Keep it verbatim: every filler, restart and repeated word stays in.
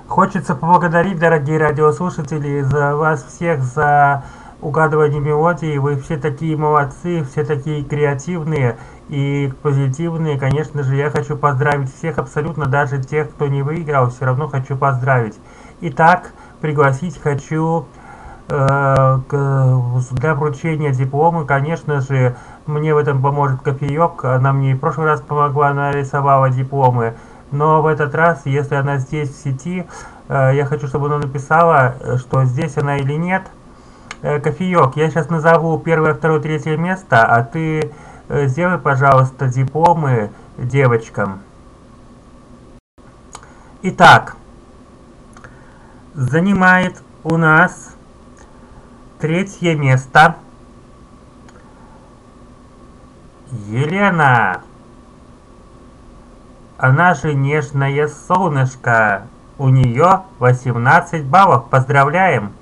Хочется поблагодарить, дорогие радиослушатели, за вас всех, за угадывание мелодии. Вы все такие молодцы, все такие креативные и позитивные. Конечно же, я хочу поздравить всех, абсолютно даже тех, кто не выиграл, все равно хочу поздравить. Итак, пригласить хочу э, к, для вручения диплома. Конечно же, мне в этом поможет кофеек. Она мне и в прошлый раз помогла, она рисовала дипломы. Но в этот раз, если она здесь в сети, э, я хочу, чтобы она написала, э, что здесь она или нет. Э, кофеек, я сейчас назову первое, второе, третье место, а ты э, сделай, пожалуйста, дипломы девочкам. Итак, занимает у нас третье место Елена. Она же нежное солнышко. У нее восемнадцать баллов. Поздравляем!